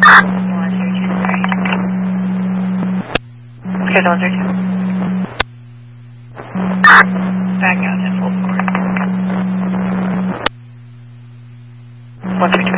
Schedule 02. Back out at full court. 132.